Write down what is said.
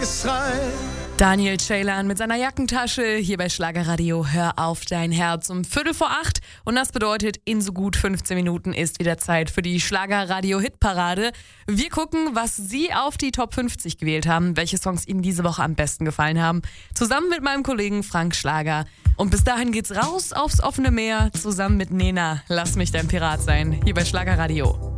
Daniel Ceylan mit seiner Jackentasche hier bei Schlagerradio. Hör auf dein Herz um 7:45. Und das bedeutet, in so gut 15 Minuten ist wieder Zeit für die Schlagerradio-Hitparade. Wir gucken, was Sie auf die Top 50 gewählt haben, welche Songs Ihnen diese Woche am besten gefallen haben. Zusammen mit meinem Kollegen Frank Schlager. Und bis dahin geht's raus aufs offene Meer, zusammen mit Nena. Lass mich dein Pirat sein, hier bei Schlagerradio.